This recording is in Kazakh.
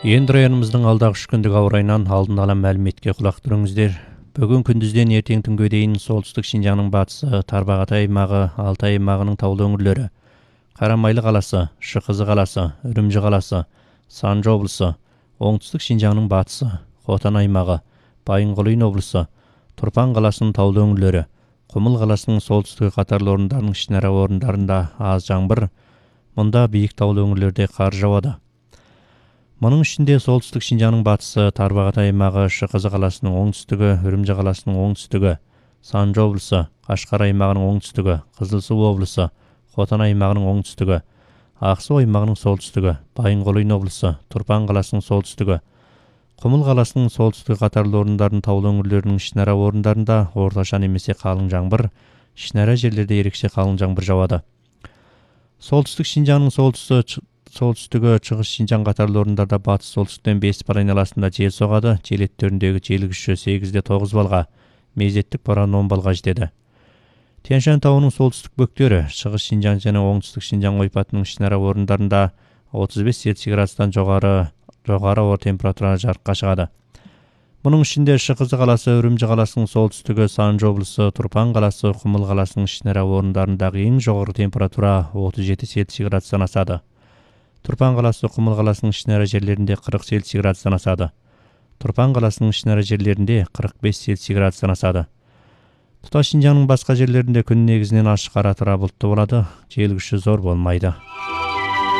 Енді районымыздың алдағы 3 күндік ауа райынан алдын ала мәліметке құлақ түріңіздер. Бүгін күндізден ертең түнге дейін солтүстік Шинжаңның батысы, Тарбағатай аймағы, Алтай аймағының таулы өңірлері, Қарамайлы қаласы, Шықызы қаласы, Үрімжі қаласы, Санжы облысы, оңтүстік Шинжаңның батысы, Хотан аймағы, Байынқұлин облысы, Тұрпан қаласының таулы өңірлері, Құмыл қаласының солтүстігі қатарлы орындарының ішінара орындарында аз жаңбыр, мұнда биік таулы өңірлерде қар жауады. Мұның ішінде солтүстік Шинжаңның батысы, Тарбағатай аймағы, Шықызы қаласының оңтүстігі, Үрімжі қаласының оңтүстігі, Санжы облысы, Қашқар аймағының оңтүстігі, Қызылсу облысы, Хотан аймағының оңтүстігі, Ақсу аймағының солтүстігі, Байынқұлин облысы, Тұрпан қаласының солтүстігі, Құмыл қаласының солтүстігі қатарлы орындардың таулы өңірлерінің ішінара орындарында орташа немесе қалың жаңбыр, ішінара жерлерде ерекше қалың жаңбыр жауады. Солтүстік Шинжаңның солтүстігі Шығыс Шинжаң қатарлы орындарда батыс солтүстіктен 5 бар айналасында жел соғады. Жел еттеріндегі жел күші 8-9 балға, мезеттік боран 10 балға жетеді. Тянь-Шань тауының солтүстік бөктері Шығыс Шинжаң және оңтүстік Шинжаң ойпатының ішінара орындарында 35 Цельсий градустан жоғары ауа температура жарыққа шығады. Мұның ішінде Шықызы қаласы, Үрімжі қаласының солтүстігі, Санжы облысы, Тұрпан қаласы, Құмыл қаласының ішінара орындарындағы ең жоғары температура 37 Цельсий градустан асады. Тұрпан қаласы, Құмыл қаласының ішінара жерлерінде 40 Цельсий градустан асады. Тұрпан қаласының ішінара жерлерінде 45 Цельсий градустан асады. Тұтас Шинжаңның басқа жерлерінде күн негізінен ашық ара тұра бұлтты болады, жел күші зор болмайды.